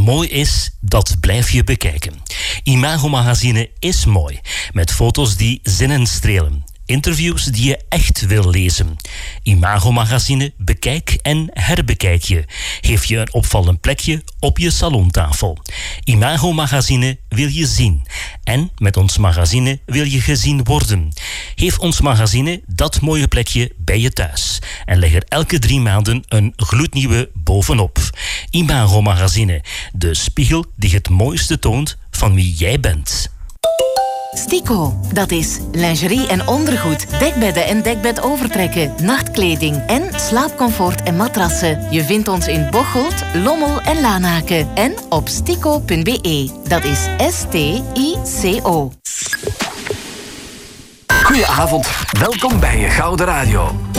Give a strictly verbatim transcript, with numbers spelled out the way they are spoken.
mooi is, dat blijf je bekijken. Imago Magazine is mooi, met foto's die zinnen strelen. Interviews die je echt wil lezen. Imago Magazine, bekijk en herbekijk je. Geef je een opvallend plekje op je salontafel. Imago Magazine wil je zien. En met ons magazine wil je gezien worden. Geef ons magazine dat mooie plekje bij je thuis. En leg er elke drie maanden een gloednieuwe bovenop. Imago Magazine, de spiegel die het mooiste toont van wie jij bent. Stico, dat is lingerie en ondergoed, dekbedden en dekbedovertrekken, nachtkleding en slaapcomfort en matrassen. Je vindt ons in Bocholt, Lommel en Lanaken en op stico punt b e. Dat is S T I C O. Goedenavond, welkom bij je Gouden Radio.